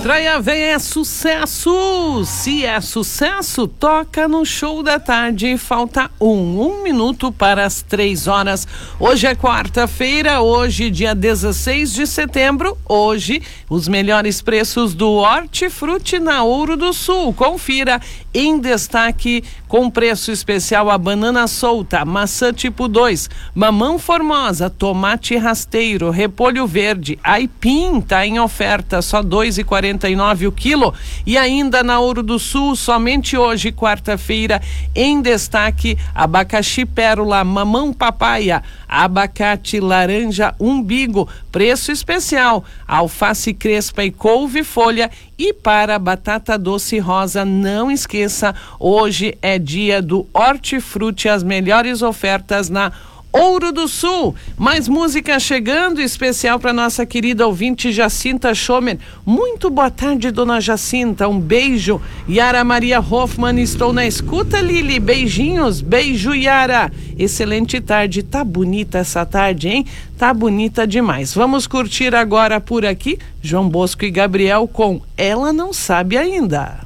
Estreia vem é sucesso! Se é sucesso, toca no Show da Tarde. Falta um minuto para as 3 horas. Hoje é quarta-feira, hoje dia 16 de setembro. Hoje, os melhores preços do Hortifruti na Ouro do Sul. Confira em destaque com preço especial a banana solta, maçã tipo 2, mamão formosa, tomate rasteiro, repolho verde, aipim tá em oferta, só R$ 2,49 o quilo. E ainda na Ouro do Sul, somente hoje, quarta-feira, em destaque, abacaxi pérola, mamão papaya, abacate laranja umbigo, preço especial, alface crespa e couve folha. E para batata doce rosa, não esqueça, hoje é dia do Hortifruti, as melhores ofertas na Ouro do Sul. Mais música chegando, especial para nossa querida ouvinte Jacinta Schomer. Muito boa tarde, dona Jacinta, um beijo. Yara Maria Hoffman, estou na escuta, Lili, beijinhos, beijo, Yara. Excelente tarde, tá bonita essa tarde, hein? Tá bonita demais. Vamos curtir agora por aqui João Bosco e Gabriel com Ela Não Sabe Ainda.